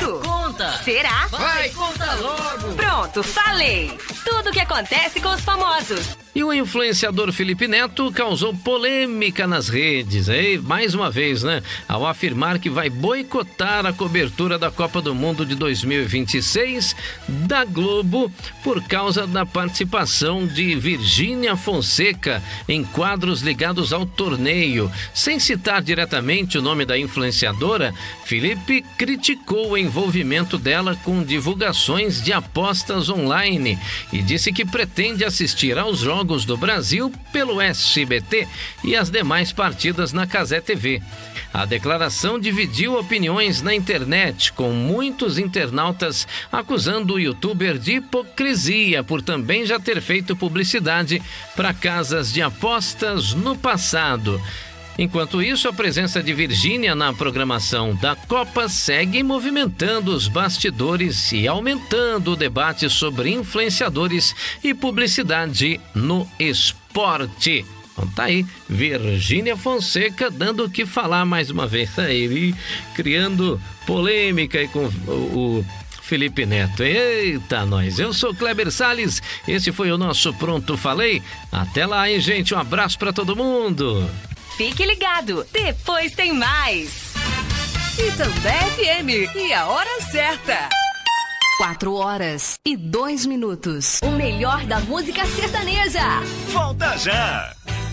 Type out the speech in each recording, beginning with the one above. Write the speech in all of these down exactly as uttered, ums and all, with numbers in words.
Posso? Conta! Será? Vai, conta logo! Pronto, falei! Tudo o que acontece com os famosos. E o influenciador Felipe Neto causou polêmica nas redes, hein? Mais uma vez, né? Ao afirmar que vai boicotar a cobertura da Copa do Mundo de dois mil e vinte e seis da Globo por causa da participação de Virgínia Fonseca em quadros ligados ao torneio. Sem citar diretamente o nome da influenciadora, Felipe criticou o envolvimento dela com divulgações de apostas online e disse que pretende assistir aos jogos do Brasil pelo S B T e as demais partidas na Cazé T V. A declaração dividiu opiniões na internet, com muitos internautas acusando o youtuber de hipocrisia por também já ter feito publicidade para casas de apostas no passado. Enquanto isso, a presença de Virgínia na programação da Copa segue movimentando os bastidores e aumentando o debate sobre influenciadores e publicidade no esporte. Então tá aí, Virgínia Fonseca dando o que falar mais uma vez aí, criando polêmica aí com o, o Felipe Neto. Eita, nós. Eu sou Kleber Salles, esse foi o nosso Pronto Falei. Até lá, hein, gente? Um abraço pra todo mundo. Fique ligado, depois tem mais. Itambé F M, e a hora certa. Quatro horas e dois minutos. O melhor da música sertaneja. Volta já!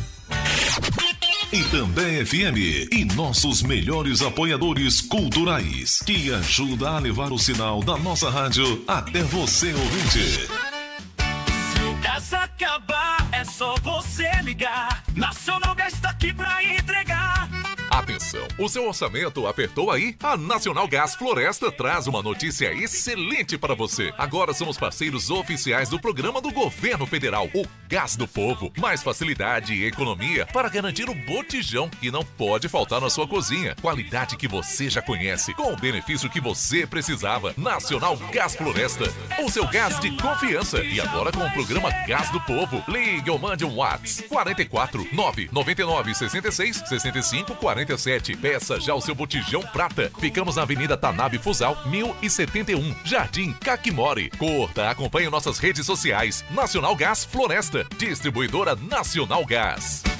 Itambé F M e nossos melhores apoiadores culturais, que ajuda a levar o sinal da nossa rádio até você, ouvinte. Se o gás acabar, é só você ligar. Nacional Gás está aqui pra entregar. Atenção, o seu orçamento apertou aí? A Nacional Gás Floresta traz uma notícia excelente para você. Agora somos parceiros oficiais do programa do Governo Federal, o Gás do Povo. Mais facilidade e economia para garantir um botijão que não pode faltar na sua cozinha. Qualidade que você já conhece, com o benefício que você precisava. Nacional Gás Floresta, o seu gás de confiança. E agora com o programa Gás do Povo. Ligue ou mande um WhatsApp quarenta e quatro, nove nove nove, sessenta e seis, sessenta e cinco, quarenta e sete. Peça já o seu botijão prata. Ficamos na Avenida Tanabe Fusal, mil e setenta e um, Jardim Caquimori. Curta, acompanhe nossas redes sociais. Nacional Gás Floresta, distribuidora Nacional Gás.